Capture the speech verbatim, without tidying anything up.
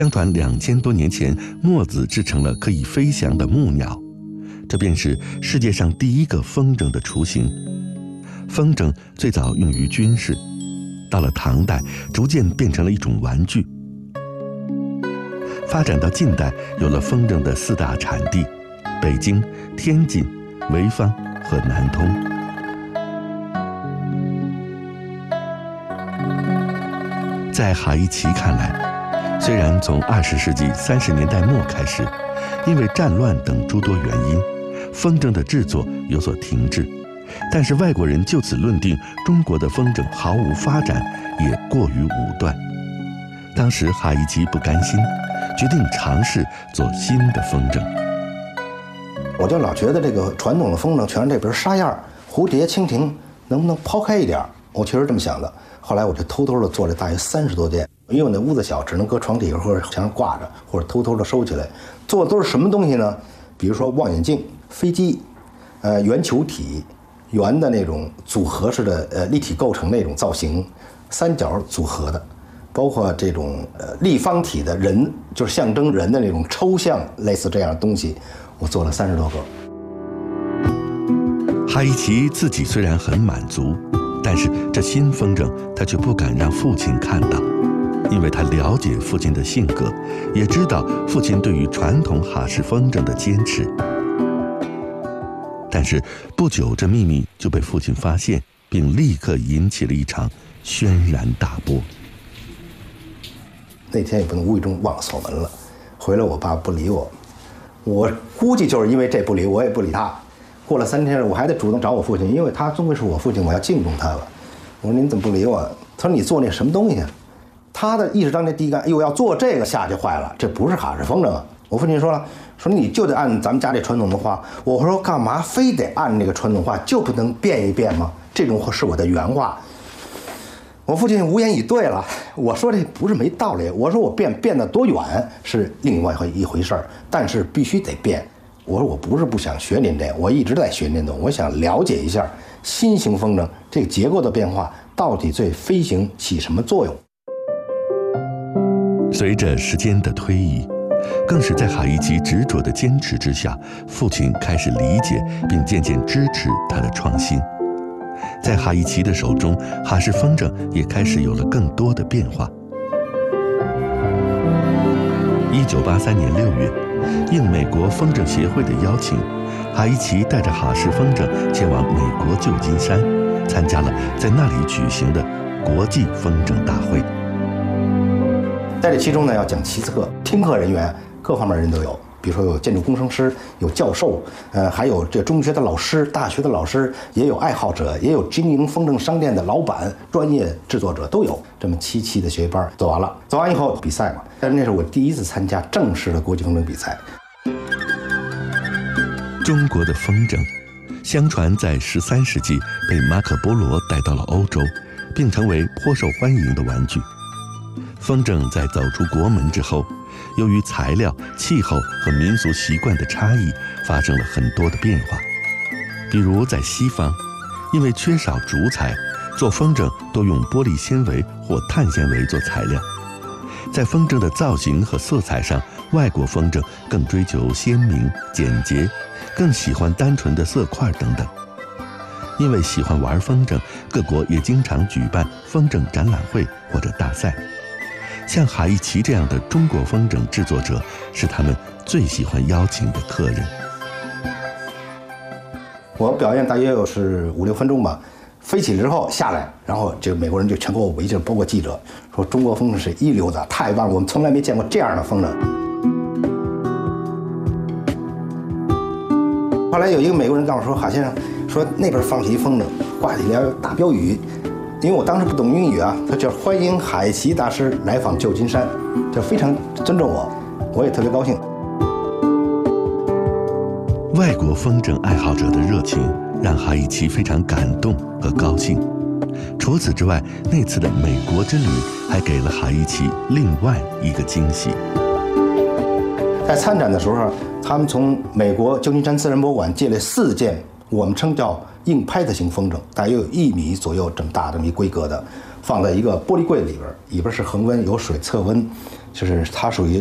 相传两千多年前，墨子制成了可以飞翔的木鸟，这便是世界上第一个风筝的雏形。风筝最早用于军事，到了唐代，逐渐变成了一种玩具。发展到近代，有了风筝的四大产地：北京、天津、潍坊和南通。在哈伊奇看来，虽然从二十世纪三十年代末开始，因为战乱等诸多原因，风筝的制作有所停滞，但是外国人就此论定中国的风筝毫无发展，也过于武断。当时哈伊奇不甘心，决定尝试做新的风筝。 我就老觉得这个传统的风筝全是这边沙样，蝴蝶、蜻蜓能不能抛开一点？我确实这么想的。后来我就偷偷的做了大约三十多件，因为我那屋子小，只能搁床底下或者墙上挂着，或者偷偷的收起来。做的都是什么东西呢？比如说望远镜、飞机、呃圆球体、圆的那种组合式的呃立体构成那种造型，三角组合的，包括这种呃立方体的人，就是象征人的那种抽象类似这样的东西，我做了三十多个。 哈伊奇自己虽然很满足，但是这新风筝他却不敢让父亲看到，因为他了解父亲的性格，也知道父亲对于传统哈式风筝的坚持。但是不久，这秘密就被父亲发现，并立刻引起了一场轩然大波。 那天也不能无意中忘了锁门了，回来我爸不理我，我估计就是因为这不理我，也不理他。过了三天，我还得主动找我父亲，因为他终归是我父亲，我要敬重他了。我说您怎么不理我？他说你做那什么东西？他的意识当中第一感，哎呦，要做这个下去坏了，这不是哈式风筝啊！我父亲说了，说你就得按咱们家这传统的话。我说干嘛非得按那个传统话，就不能变一变吗？这种是我的原话。我父亲无言以对了。我说这不是没道理，我说我变变得多远是另外一回事儿，但是必须得变。我说我不是不想学您这，我一直在学您的，我想了解一下新型风筝这个结构的变化到底对飞行起什么作用。 随着时间的推移，更是在哈伊奇执着的坚持之下，父亲开始理解并渐渐支持他的创新。在哈伊奇的手中，哈式风筝也开始有了更多的变化。一九八三年六月，应美国风筝协会的邀请，哈伊奇带着哈式风筝前往美国旧金山，参加了在那里举行的国际风筝大会。 在这其中呢，要讲七次课，听课人员各方面人都有，比如说有建筑工程师，有教授，呃，还有这中学的老师、大学的老师，也有爱好者，也有经营风筝商店的老板、专业制作者都有。这么七期的学班走完了，走完以后比赛嘛，但是那是我第一次参加正式的国际风筝比赛。 中国的风筝，相传在十三世纪被马可波罗带到了欧洲，并成为颇受欢迎的玩具。风筝在走出国门之后，由于材料、气候和民俗习惯的差异，发生了很多的变化。比如在西方，因为缺少竹材，做风筝多用玻璃纤维或碳纤维做材料。在风筝的造型和色彩上，外国风筝更追求鲜明、简洁，更喜欢单纯的色块等等。因为喜欢玩风筝，各国也经常举办风筝展览会或者大赛。像哈伊奇这样的中国风筝制作者，是他们最喜欢邀请的客人。 我表演大约有是五六分钟吧，飞起之后下来，然后这个美国人就全给我围着，包括记者，说中国风筝是一流的，太棒了，我们从来没见过这样的风筝。后来有一个美国人跟我说，哈先生，说那边放起一风筝，挂起来大标语。因为我当时不懂英语啊，他叫欢迎哈伊奇大师来访旧金山，就非常尊重我，我也特别高兴。 外国风筝爱好者的热情让哈伊奇非常感动和高兴。除此之外，那次的美国之旅还给了哈伊奇另外一个惊喜。 在参展的时候，他们从美国旧金山自然博物馆借了四件，我们称叫硬拍子型风筝，大约有一米左右这么大这么一规格的，放在一个玻璃柜里边，里边是恒温有水测温， 就是它属于